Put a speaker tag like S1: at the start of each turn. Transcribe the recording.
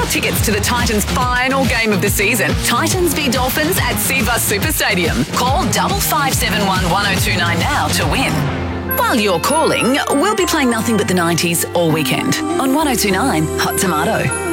S1: your tickets to the Titans' final game of the season, Titans v Dolphins at Cbus Super Stadium. Call 5571 1029 now to win. While you're calling, we'll be playing nothing but the 90s all weekend on 1029 Hot Tomato.